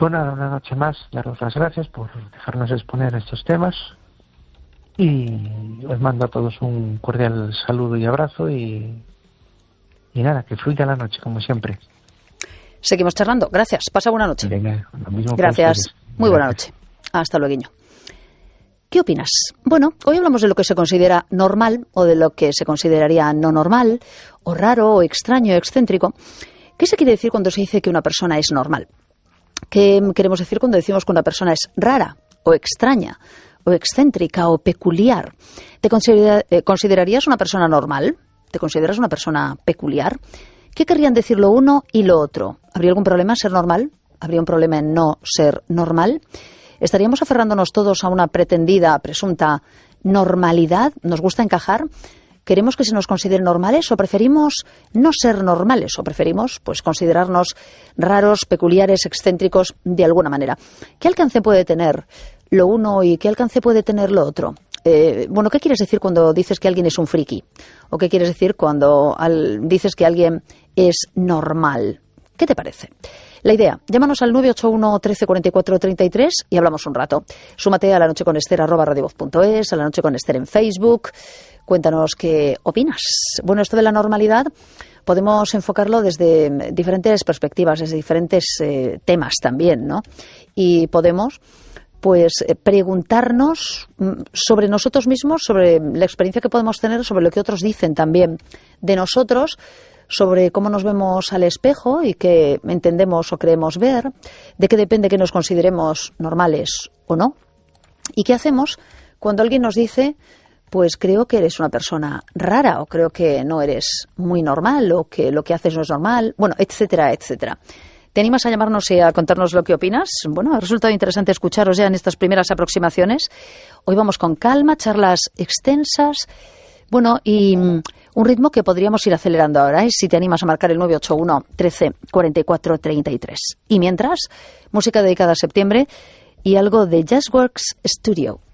Pues nada, una noche más, daros las gracias por dejarnos exponer estos temas y os mando a todos un cordial saludo y abrazo y nada, que fluya la noche como siempre. Seguimos charlando. Gracias. Pasa buena noche. Venga, lo mismo. Gracias. Muy buena noche. Hasta luego. ¿Qué opinas? Bueno, hoy hablamos de lo que se considera normal o de lo que se consideraría no normal, o raro, o extraño, o excéntrico. ¿Qué se quiere decir cuando se dice que una persona es normal? ¿Qué queremos decir cuando decimos que una persona es rara, o extraña, o excéntrica, o peculiar? ¿Te considerarías una persona normal? ¿Te consideras una persona peculiar? ¿Qué querrían decir lo uno y lo otro? ¿Habría algún problema en ser normal? ¿Habría un problema en no ser normal? ¿Estaríamos aferrándonos todos a una pretendida, presunta normalidad? ¿Nos gusta encajar? ¿Queremos que se nos considere normales o preferimos no ser normales o preferimos pues considerarnos raros, peculiares, excéntricos de alguna manera? ¿Qué alcance puede tener lo uno y qué alcance puede tener lo otro? ¿Qué quieres decir cuando dices que alguien es un friki? ¿O qué quieres decir cuando dices que alguien es normal? ¿Qué te parece? La idea, llámanos al 981 13 44 33 y hablamos un rato. Súmate a La Noche con Ester @radiovoz.es, a La Noche con Ester en Facebook. Cuéntanos qué opinas. Bueno, esto de la normalidad podemos enfocarlo desde diferentes perspectivas, desde diferentes temas también, ¿no? Y podemos preguntarnos sobre nosotros mismos, sobre la experiencia que podemos tener, sobre lo que otros dicen también de nosotros, sobre cómo nos vemos al espejo y qué entendemos o creemos ver, de qué depende que nos consideremos normales o no, y qué hacemos cuando alguien nos dice, pues creo que eres una persona rara, o creo que no eres muy normal, o que lo que haces no es normal, bueno, etcétera, etcétera. ¿Te animas a llamarnos y a contarnos lo que opinas? Bueno, ha resultado interesante escucharos ya en estas primeras aproximaciones. Hoy vamos con calma, charlas extensas, y un ritmo que podríamos ir acelerando ahora, si te animas a marcar el 981 13 44 33. Y mientras, música dedicada a septiembre y algo de Jazzworks Studio.